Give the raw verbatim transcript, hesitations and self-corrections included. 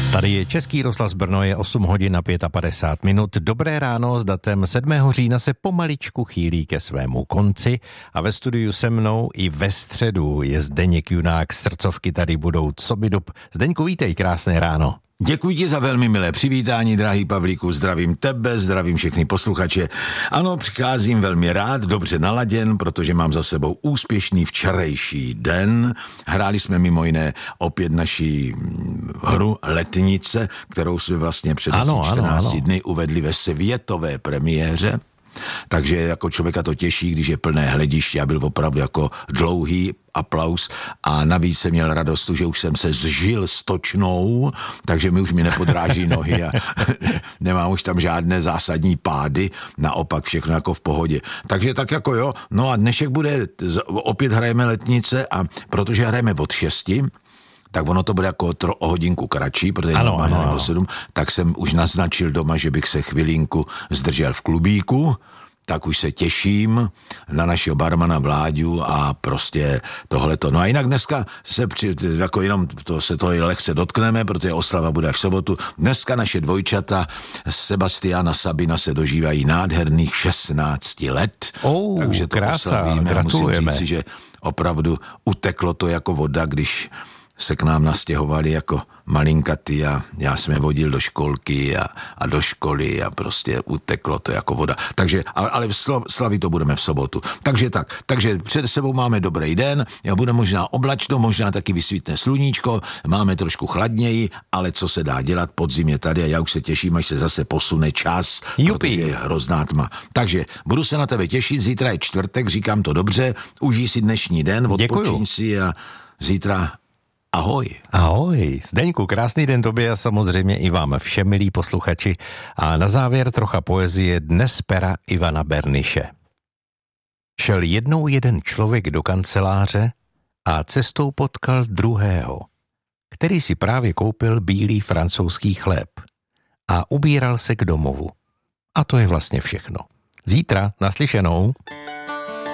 Tady je Český rozhlas Brno, je osm hodin a padesát pět minut. Dobré ráno, s datem sedmého října se pomaličku chýlí ke svému konci a ve studiu se mnou i ve středu je Zdeněk Junák. Srdcovky tady budou co by dob. Zdeňku, vítej, krásné ráno. Děkuji ti za velmi milé přivítání, drahý Pavlíku, zdravím tebe, zdravím všechny posluchače. Ano, přicházím velmi rád, dobře naladěn, protože mám za sebou úspěšný včerejší den. Hráli jsme mimo jiné opět naši hru Letnice, kterou jsme vlastně před ano, čtrnácti ano, ano. dny uvedli ve světové premiéře. Takže jako člověka to těší, když je plné hlediště, a byl opravdu jako dlouhý aplaus a navíc jsem měl radost, že už jsem se zžil s točnou, takže mi už mi nepodráží nohy a nemám už tam žádné zásadní pády, naopak všechno jako v pohodě. Takže tak jako jo, no a dnešek bude, opět hrajeme Letnice a protože hrajeme od šesti, tak ono to bude jako tro, o hodinku kratší, protože ano, normálně ano, nebo ano. sedm, tak jsem už naznačil doma, že bych se chvilinku zdržel v klubíku, tak už se těším na našeho barmana Vláďu a prostě tohleto. No a jinak dneska se při, jako jenom to se toho lehce dotkneme, protože oslava bude v sobotu. Dneska naše dvojčata Sebastiana Sabina se dožívají nádherných šestnácti let. Oh, takže to krása, oslavíme. gratulujeme. Musím říci, že opravdu uteklo to jako voda, když se k nám nastěhovali jako malinkatý a já jsem je vodil do školky a, a do školy a prostě uteklo to jako voda. Takže, ale v slavi to budeme v sobotu. Takže tak, takže před sebou máme dobrý den, bude možná oblačno, možná taky vysvítne sluníčko, máme trošku chladněji, ale co se dá dělat, podzim je tady a já už se těším, až se zase posune čas, Jupi. protože je hrozná tma. Takže budu se na tebe těšit, zítra je čtvrtek, říkám to dobře, užij si dnešní den, odpočiň si a zítra ahoj. Ahoj, Zdeňku, krásný den tobě a samozřejmě i vám všem, milí posluchači. A na závěr trocha poezie dnes pera Ivana Berniše. Šel jednou jeden člověk do kanceláře a cestou potkal druhého, který si právě koupil bílý francouzský chléb a ubíral se k domovu. A to je vlastně všechno. Zítra naslyšenou.